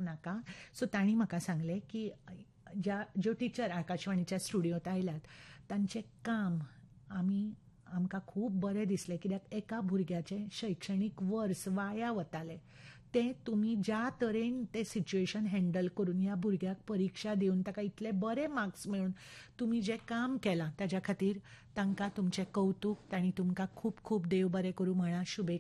नाका. सो तांणी म्हाका सांगलें की ज्यो टिचर आकाशवाणीच्या स्टुडियोंत आयल्यात तांचें काम आमकां खूब बरें दिसलें, कित्याक एका भुरग्याचें शैक्षणीक वर्स वाया वतालें तें तुमी ज्या तरेन तें सिच्युएशन हँडल करून ह्या भुरग्याक परिक्षा दिवन ताका इतले बरे मार्क्स मेळून तुमी जें काम केलां ताच्या खातीर तांकां तुमचें कौतूक. तांणी तुमकां खूब खूब देव बरें करूं म्हणा, शुभेच्छा.